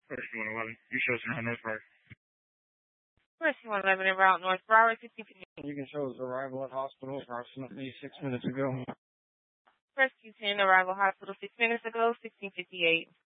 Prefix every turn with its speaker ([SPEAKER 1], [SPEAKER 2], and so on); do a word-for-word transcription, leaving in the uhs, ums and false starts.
[SPEAKER 1] Rescue one eleven. You show us around North Park.
[SPEAKER 2] Rescue one eleven en route North Broward, sixteen fifty-eight.
[SPEAKER 1] You can show us arrival at hospital approximately six minutes ago.
[SPEAKER 2] Rescue ten, arrival hospital six minutes ago, sixteen fifty-eight.